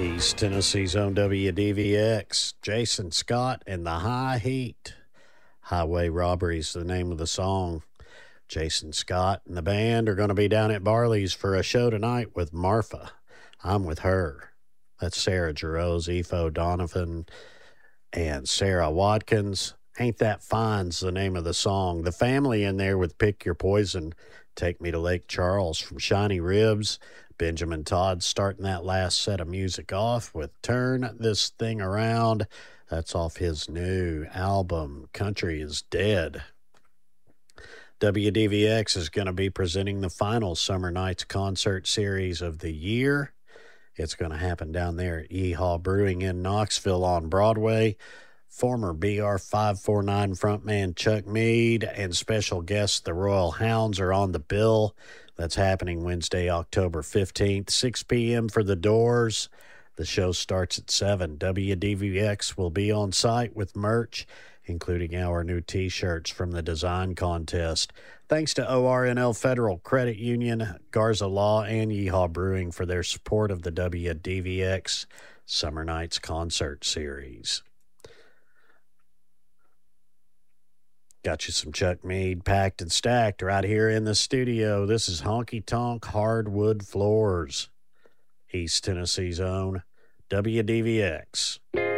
East Tennessee's own WDVX, Jason Scott and the High Heat. Highway Robbery's the name of the song. Jason Scott and the band are going to be down at Barley's for a show tonight with Marfa. I'm with her. That's Sarah Jarosz, Efo Donovan, and Sarah Watkins. Ain't That Fine's the name of the song. The family in there with Pick Your Poison, Take Me to Lake Charles from Shiny Ribs. Benjamin Todd starting that last set of music off with Turn This Thing Around. That's off his new album, Country is Dead. WDVX is going to be presenting the final Summer Nights concert series of the year. It's going to happen down there at Yeehaw Brewing in Knoxville on Broadway. Former BR 549 frontman Chuck Mead and special guests the Royal Hounds are on the bill. That's happening Wednesday, October 15th, 6 p.m. for the doors. The show starts at 7. WDVX will be on site with merch, including our new T-shirts from the design contest. Thanks to ORNL Federal Credit Union, Garza Law, and Yeehaw Brewing for their support of the WDVX Summer Nights Concert Series. Got you some Chuck Mead packed and stacked right here in the studio. This is Honky Tonk Hardwood Floors, East Tennessee's own WDVX.